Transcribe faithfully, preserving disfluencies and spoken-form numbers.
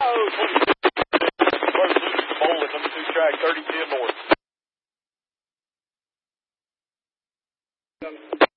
Oh, twenty-six, Bowling, number two track, thirty ten north.